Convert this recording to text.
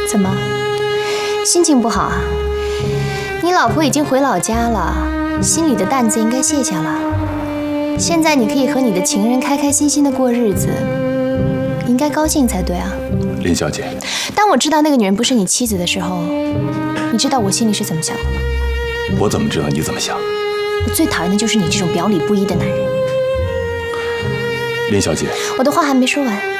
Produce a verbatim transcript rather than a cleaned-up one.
怎么，心情不好啊？你老婆已经回老家了，心里的担子应该卸下了。现在你可以和你的情人开开心心的过日子，你应该高兴才对啊。 林小姐， 当我知道那个女人不是你妻子的时候，你知道我心里是怎么想的吗？ 我怎么知道你怎么想？ 我最讨厌的就是你这种表里不一的男人。 林小姐， 我的话还没说完。